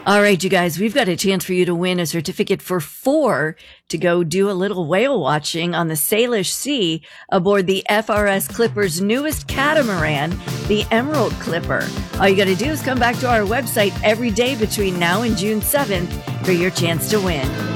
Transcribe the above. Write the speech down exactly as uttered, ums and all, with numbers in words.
All right, you guys, we've got a chance for you to win a certificate for four to go do a little whale watching on the Salish Sea aboard the F R S Clipper's newest catamaran, the Emerald Clipper. All you got to do is come back to our website every day between now and June seventh for your chance to win.